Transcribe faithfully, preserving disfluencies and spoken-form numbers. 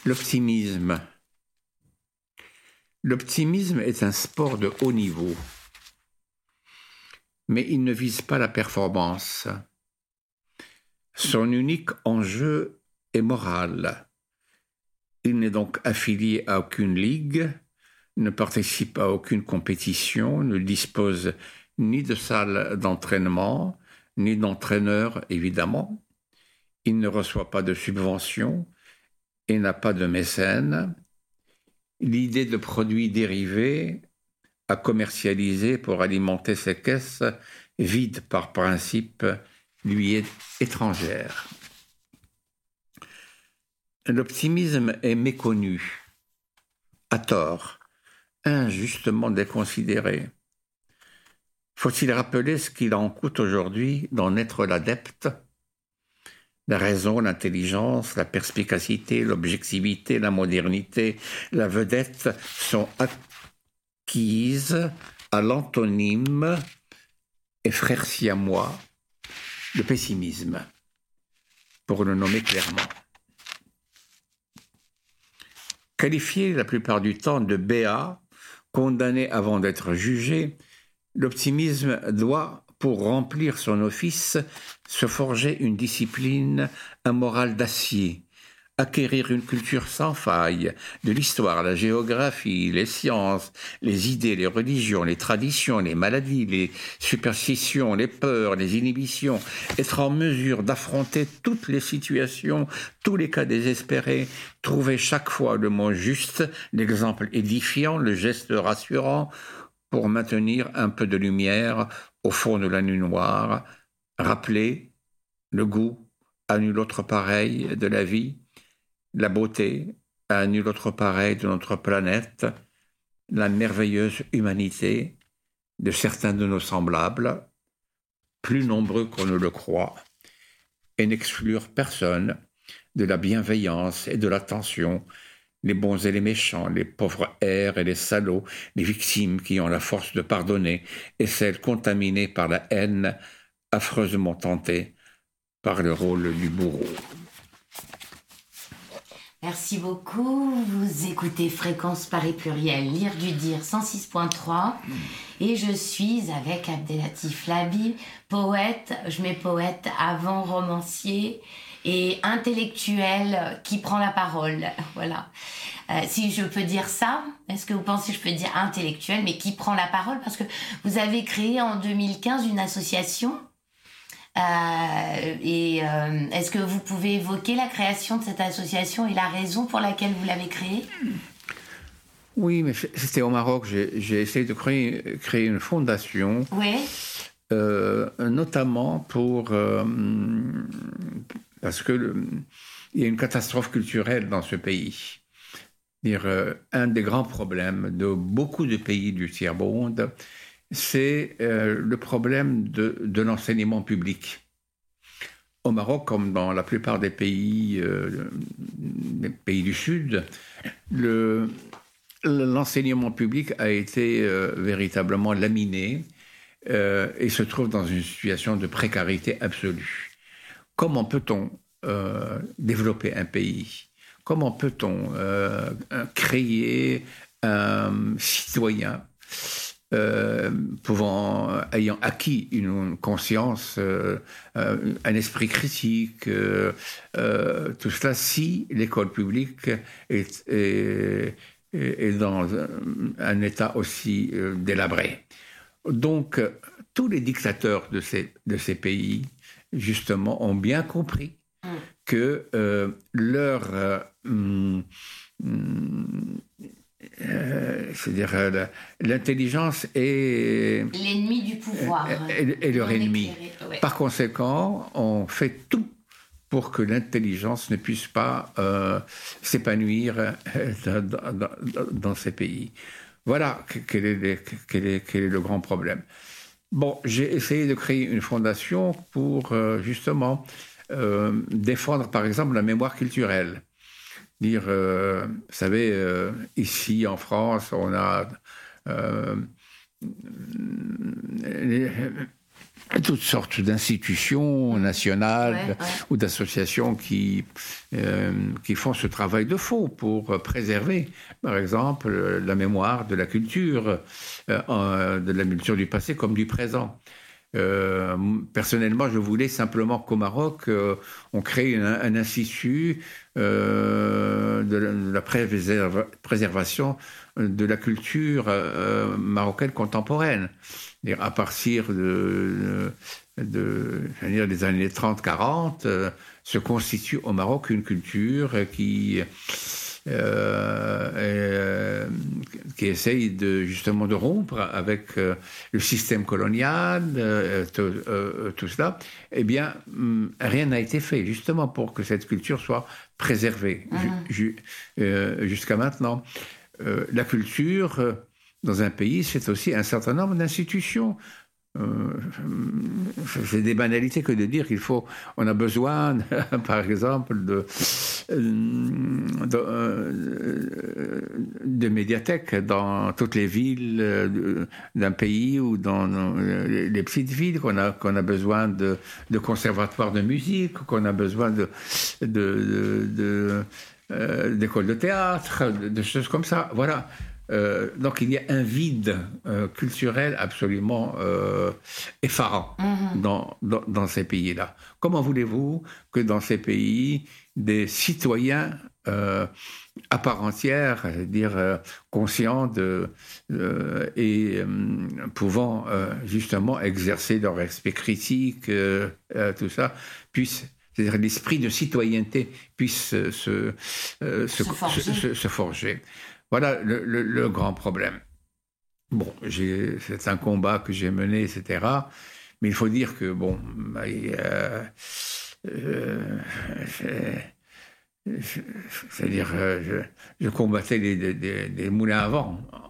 L'optimisme. L'optimisme est un sport de haut niveau, mais il ne vise pas la performance. Son unique enjeu est moral. Il n'est donc affilié à aucune ligue, ne participe à aucune compétition, ne dispose ni de salle d'entraînement, ni d'entraîneur, évidemment. Il ne reçoit pas de subventions et n'a pas de mécène. L'idée de produits dérivés à commercialiser pour alimenter ses caisses, vides par principe, lui est étrangère. L'optimisme est méconnu, à tort, injustement déconsidéré. Faut-il rappeler ce qu'il en coûte aujourd'hui d'en être l'adepte ? La raison, l'intelligence, la perspicacité, l'objectivité, la modernité, la vedette sont acquises à l'antonyme et frère siamois, le pessimisme, pour le nommer clairement. Qualifié la plupart du temps de béat, condamné avant d'être jugé, l'optimisme doit, pour remplir son office, se forger une discipline, un moral d'acier, acquérir une culture sans faille de l'histoire, la géographie, les sciences, les idées, les religions, les traditions, les maladies, les superstitions, les peurs, les inhibitions, être en mesure d'affronter toutes les situations, tous les cas désespérés, trouver chaque fois le mot juste, l'exemple édifiant, le geste rassurant, pour maintenir un peu de lumière au fond de la nuit noire, rappeler le goût à nul autre pareil de la vie, la beauté à nul autre pareil de notre planète, la merveilleuse humanité de certains de nos semblables, plus nombreux qu'on ne le croit, et n'exclure personne de la bienveillance et de l'attention, les bons et les méchants, les pauvres airs et les salauds, les victimes qui ont la force de pardonner et celles contaminées par la haine, affreusement tentées par le rôle du bourreau. Merci beaucoup. Vous écoutez Fréquence Paris Pluriel, Lire du Dire cent six point trois. Et je suis avec Abdelatif Labib, poète, je mets poète avant romancier et intellectuel qui prend la parole. Voilà. Euh, si je peux dire ça, est-ce que vous pensez que je peux dire intellectuel, mais qui prend la parole? Parce que vous avez créé en deux mille quinze une association. Euh, et euh, est-ce que vous pouvez évoquer la création de cette association et la raison pour laquelle vous l'avez créée? Oui, mais c'était au Maroc. J'ai, j'ai essayé de créer, créer une fondation, oui. euh, notamment pour... Euh, parce que le, il y a une catastrophe culturelle dans ce pays. Dire, euh, un des grands problèmes de beaucoup de pays du tiers-monde, c'est euh, le problème de, de l'enseignement public. Au Maroc, comme dans la plupart des pays, euh, des pays du Sud, le, l'enseignement public a été euh, véritablement laminé euh, et se trouve dans une situation de précarité absolue. Comment peut-on euh, développer un pays ? Comment peut-on euh, créer un citoyen Euh, pouvant, ayant acquis une conscience, euh, euh, un esprit critique, euh, euh, tout cela, si l'école publique est, est, est dans un état aussi euh, délabré. Donc, tous les dictateurs de ces, de ces pays, justement, ont bien compris que euh, leur... Euh, hum, hum, Euh, c'est-à-dire euh, l'intelligence est l'ennemi du pouvoir est, est leur ennemi. Ouais. Par conséquent, on fait tout pour que l'intelligence ne puisse pas euh, s'épanouir dans, dans, dans ces pays. Voilà quel est, quel est, quel est le grand problème. Bon, j'ai essayé de créer une fondation pour euh, justement euh, défendre, par exemple, la mémoire culturelle. Dire, euh, vous savez, euh, ici en France, on a euh, les, toutes sortes d'institutions nationales ouais, ouais. ou d'associations qui, euh, qui font ce travail de fond pour préserver, par exemple, la mémoire de la culture, euh, de la culture du passé comme du présent. Euh, personnellement, je voulais simplement qu'au Maroc, euh, on crée un, un institut euh, de, la, de la préserva, préservation de la culture euh, marocaine contemporaine. À partir de, de, de je veux dire, des années trente quarante, euh, se constitue au Maroc une culture qui... Euh, euh, qui essaye de, justement de rompre avec euh, le système colonial, euh, tout, euh, tout cela, eh bien, hum, rien n'a été fait, justement, pour que cette culture soit préservée mmh. ju- ju- euh, jusqu'à maintenant. Euh, la culture, euh, dans un pays, c'est aussi un certain nombre d'institutions. Euh, c'est des banalités que de dire qu'il faut, on a besoin, par exemple, de, de, de médiathèques dans toutes les villes d'un pays ou dans les petites villes, qu'on a, qu'on a besoin de, de conservatoires de musique, qu'on a besoin de, de, de, de euh, d'écoles de théâtre, de, de choses comme ça. Voilà. Euh, donc il y a un vide euh, culturel absolument euh, effarant mmh. dans, dans, dans ces pays-là. Comment voulez-vous que dans ces pays, des citoyens euh, à part entière, dire euh, conscients de, euh, et euh, pouvant euh, justement exercer leur respect critique, euh, euh, tout ça, puissent, c'est-à-dire l'esprit de citoyenneté puisse euh, se, euh, se, se, forger. Se, se, se forger. Voilà le, le, le grand problème. Bon, j'ai, c'est un combat que j'ai mené, et cetera. Mais il faut dire que, bon, euh, euh, c'est-à-dire, je, je combattais les, les, les moulins à vent,